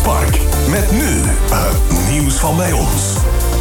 Park. Met nu het nieuws van bij ons.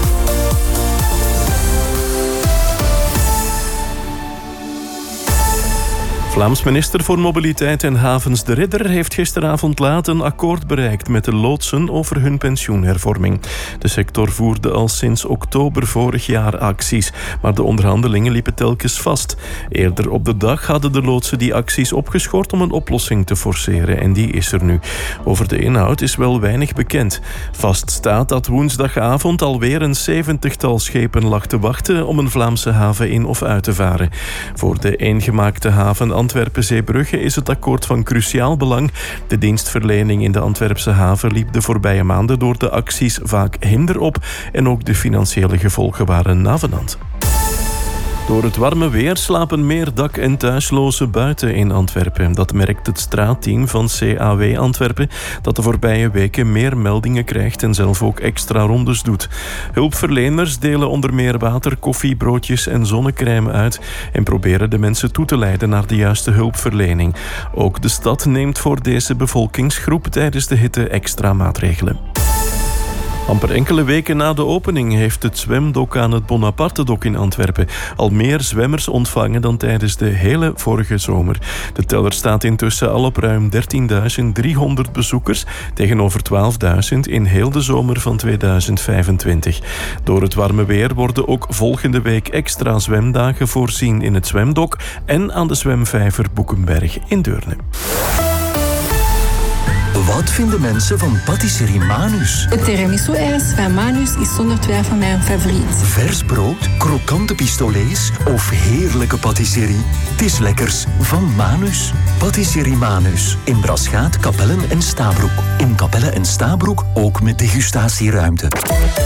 Vlaams minister voor Mobiliteit en Havens De Ridder heeft gisteravond laat een akkoord bereikt met de loodsen over hun pensioenhervorming. De sector voerde al sinds oktober vorig jaar acties, maar de onderhandelingen liepen telkens vast. Eerder op de dag hadden de loodsen die acties opgeschort om een oplossing te forceren en die is er nu. Over de inhoud is wel weinig bekend. Vast staat dat woensdagavond alweer een 70-tal schepen lag te wachten om een Vlaamse haven in of uit te varen. Voor de eengemaakte haven Antwerpen-Zeebrugge is het akkoord van cruciaal belang. De dienstverlening in de Antwerpse haven liep de voorbije maanden door de acties vaak hinder op en ook de financiële gevolgen waren navenant. Door het warme weer slapen meer dak- en thuislozen buiten in Antwerpen. Dat merkt het straatteam van CAW Antwerpen, dat de voorbije weken meer meldingen krijgt en zelf ook extra rondes doet. Hulpverleners delen onder meer water, koffie, broodjes en zonnecrème uit en proberen de mensen toe te leiden naar de juiste hulpverlening. Ook de stad neemt voor deze bevolkingsgroep tijdens de hitte extra maatregelen. Amper enkele weken na de opening heeft het zwemdok aan het Bonapartedok in Antwerpen al meer zwemmers ontvangen dan tijdens de hele vorige zomer. De teller staat intussen al op ruim 13.300 bezoekers tegenover 12.000 in heel de zomer van 2025. Door het warme weer worden ook volgende week extra zwemdagen voorzien in het zwemdok en aan de zwemvijver Boekenberg in Deurne. Wat vinden mensen van patisserie Manus? Het tiramisu-ijs van Manus is zonder twijfel mijn favoriet. Vers brood, krokante pistolets of heerlijke patisserie? Het is lekkers van Manus. Patisserie Manus. In Braschaat, Kapellen en Stabroek. In Kapellen en Stabroek ook met degustatieruimte.